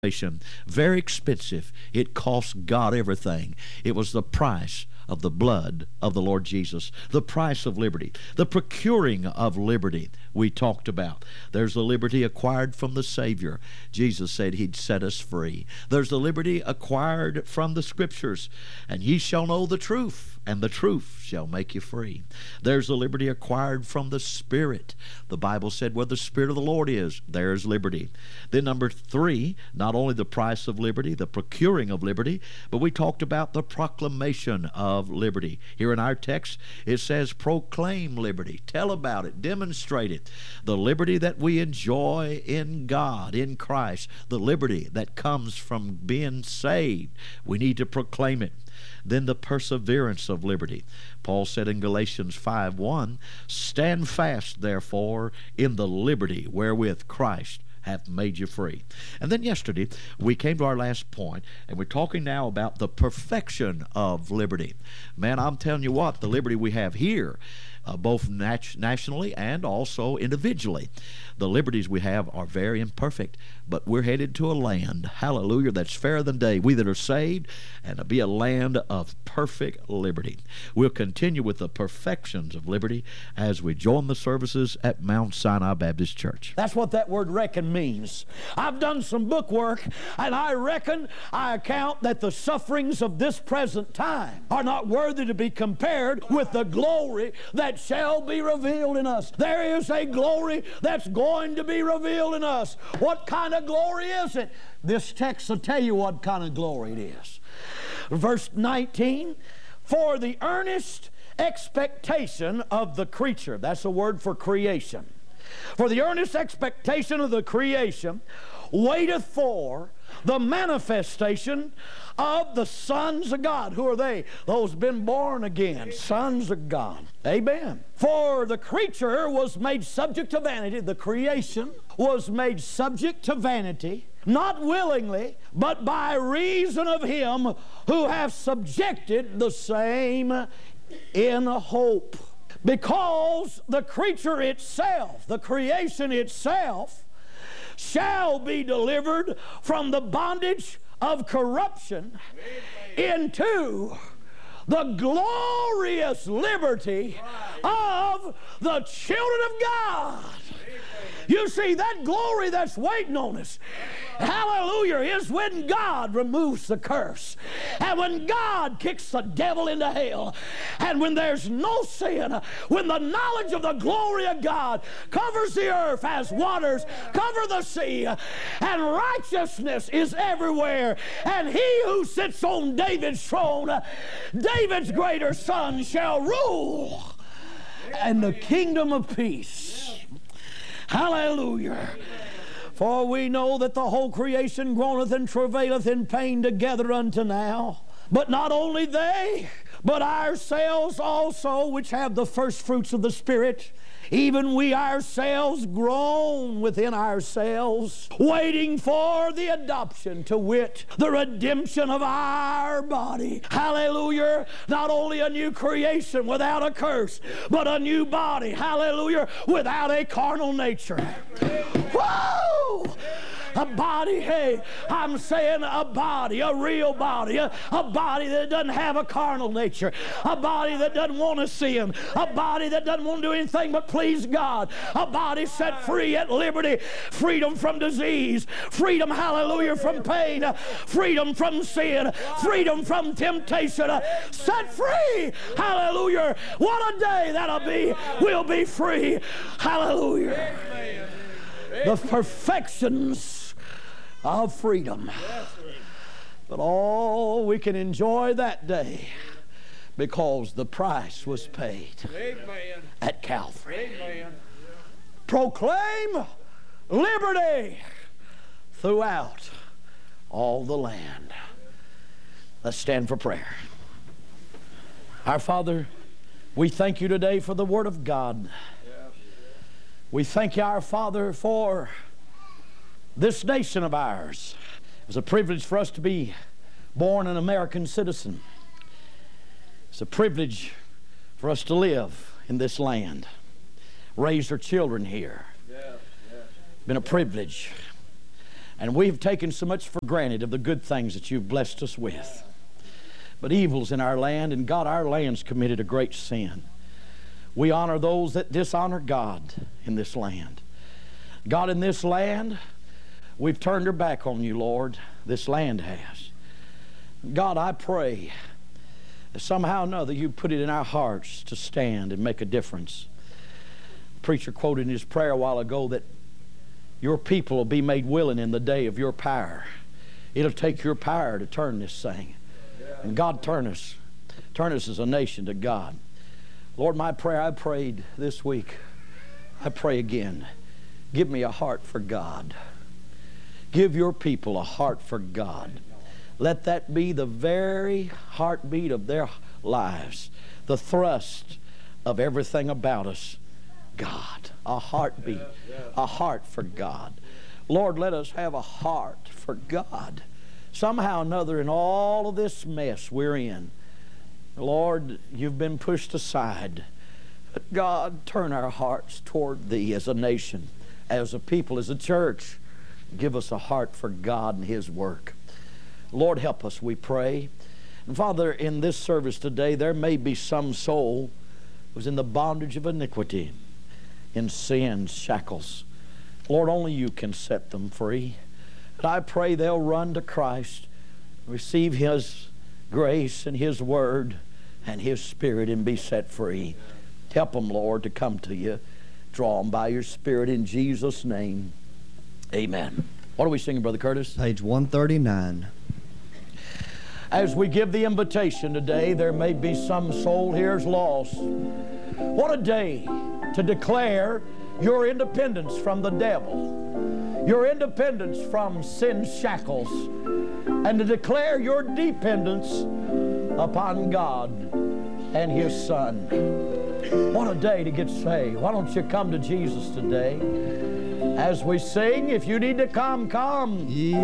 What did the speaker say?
Very expensive. It cost God everything. It was the price of the blood of the Lord Jesus, the price of liberty, the procuring of liberty we talked about. There's the liberty acquired from the Savior. Jesus said He'd set us free. There's the liberty acquired from the Scriptures. And ye shall know the truth, and the truth shall make you free. There's the liberty acquired from the Spirit. The Bible said where the Spirit of the Lord is, there's liberty. Then number 3, not only the price of liberty, the procuring of liberty, but we talked about the proclamation of liberty. Here in our text, it says proclaim liberty. Tell about it. Demonstrate it. The liberty that we enjoy in God, in Christ, the liberty that comes from being saved. We need to proclaim it. Then the perseverance of liberty. Paul said in Galatians 5:1, stand fast, therefore, in the liberty wherewith Christ hath made you free. And then yesterday, we came to our last point, and we're talking now about the perfection of liberty. Man, I'm telling you what, the liberty we have here, both nationally and also individually, the liberties we have are very imperfect, but we're headed to a land, hallelujah, that's fairer than day. We that are saved, and to be a land of perfect liberty. We'll continue with the perfections of liberty as we join the services at Mount Sinai Baptist Church. That's what that word reckon means. I've done some book work, and I account that the sufferings of this present time are not worthy to be compared with the glory that shall be revealed in us. There is a glory that's going to be revealed in us. What kind of glory is it? This text will tell you what kind of glory it is. Verse 19, for the earnest expectation of the creature. That's a word for creation. For the earnest expectation of the creation waiteth for the manifestation of the sons of God. Who are they? Those been born again, sons of God. Amen. For the creature was made subject to vanity. The creation was made subject to vanity, not willingly, but by reason of Him who hath subjected the same in hope. Because the creature itself, the creation itself, shall be delivered from the bondage of corruption into the glorious liberty of the children of God. You see, that glory that's waiting on us, hallelujah, is when God removes the curse, and when God kicks the devil into hell, and when there's no sin, when the knowledge of the glory of God covers the earth as waters cover the sea, and righteousness is everywhere, and He who sits on David's throne, David's greater son, shall rule, and the kingdom of peace. Hallelujah. For we know that the whole creation groaneth and travaileth in pain together unto now. But not only they, but ourselves also, which have the first fruits of the Spirit, even we ourselves groan within ourselves, waiting for the adoption, to wit, the redemption of our body. Hallelujah. Not only a new creation without a curse, but a new body, hallelujah, without a carnal nature. Woo! A body, hey, I'm saying a body, a real body, a body that doesn't have a carnal nature, a body that doesn't want to sin, a body that doesn't want to do anything but please God, a body set free at liberty, freedom from disease, freedom, hallelujah, from pain, freedom from sin, freedom from temptation, set free, hallelujah. What a day that'll be. We'll be free, hallelujah. The perfections of freedom. But all we can enjoy that day because the price was paid at Calvary. Proclaim liberty throughout all the land. Let's stand for prayer. Our Father, we thank You today for the Word of God. We thank You, our Father, for this nation of ours. It was a privilege for us to be born an American citizen. It's a privilege for us to live in this land, raise our children here. Been a privilege. And we've taken so much for granted of the good things that you've blessed us with. But evil's in our land, and God, our land's committed a great sin. We honor those that dishonor God in this land. God, in this land, we've turned our back on you, Lord. This land has. God, I pray that somehow or another you put it in our hearts to stand and make a difference. The preacher quoted in his prayer a while ago that your people will be made willing in the day of your power. It'll take your power to turn this thing. And God, turn us as a nation to God. Lord, my prayer I prayed this week, I pray again, give me a heart for God. Give your people a heart for God. Let that be the very heartbeat of their lives, the thrust of everything about us. God, a heartbeat, a heart for God. Lord, let us have a heart for God. Somehow or another, in all of this mess we're in, Lord, you've been pushed aside. But God, turn our hearts toward Thee as a nation, as a people, as a church. Give us a heart for God and His work. Lord, help us, we pray. And Father, in this service today, there may be some soul who's in the bondage of iniquity, in sin's shackles. Lord, only you can set them free. And I pray they'll run to Christ, receive His grace and His Word and His Spirit, and be set free. Help them, Lord, to come to you. Draw them by your Spirit in Jesus' name. Amen. What are we singing, Brother Curtis? Page 139. As we give the invitation today, there may be some soul here's lost. What a day to declare your independence from the devil, your independence from sin's shackles, and to declare your dependence upon God and His Son. What a day to get saved. Why don't you come to Jesus today? As we sing, if you need to come, come.